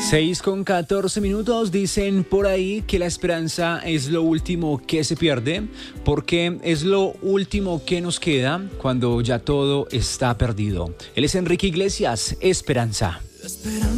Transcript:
6:14 dicen por ahí que la esperanza es lo último que se pierde, porque es lo último que nos queda cuando ya todo está perdido. Él es Enrique Iglesias, Esperanza.